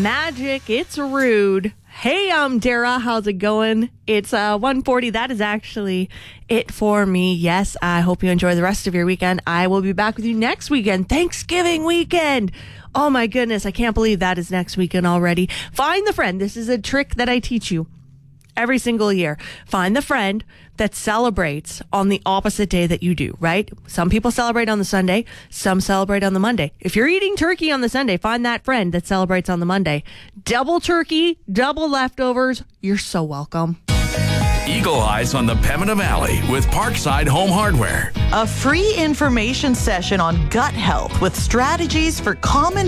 magic. It's Rude. Hey, I'm Dara. How's it going? It's 1:40. That is actually it for me. Yes, I hope you enjoy the rest of your weekend. I will be back with you next weekend, Thanksgiving weekend. Oh my goodness, I can't believe that is next weekend already. Find the friend. This is a trick that I teach you every single year. Find the friend that celebrates on the opposite day that you do, right? Some people celebrate on the Sunday, some celebrate on the Monday. If you're eating turkey on the Sunday, find that friend that celebrates on the Monday. Double turkey, double leftovers. You're so welcome. Eagle Eyes on the Pembina Valley with Parkside Home Hardware. A free information session on gut health with strategies for common